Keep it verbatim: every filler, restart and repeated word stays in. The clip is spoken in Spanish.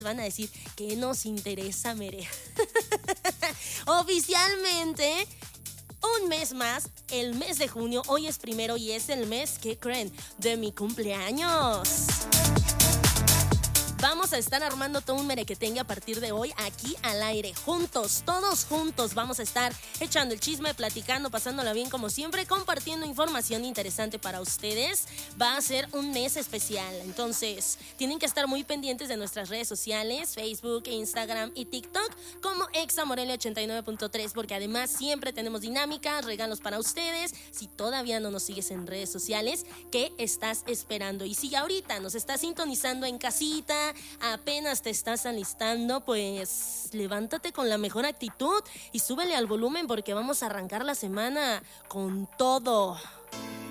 van a decir que nos interesa, mere. Oficialmente, un mes más, el mes de junio, hoy es primero y es el mes, ¿qué creen?, de mi cumpleaños. Vamos a estar armando todo un merequetengue a partir de hoy aquí al aire, juntos, todos juntos. Vamos a estar echando el chisme, platicando, pasándola bien como siempre, compartiendo información interesante para ustedes. Va a ser un mes especial, entonces tienen que estar muy pendientes de nuestras redes sociales, Facebook, Instagram y TikTok, como Exa Morelia ochenta y nueve punto tres, porque además siempre tenemos dinámicas, regalos para ustedes. Si todavía no nos sigues en redes sociales, ¿qué estás esperando? Y si ahorita nos estás sintonizando en casita, apenas te estás alistando, pues levántate con la mejor actitud y súbele al volumen porque vamos a arrancar la semana con todo.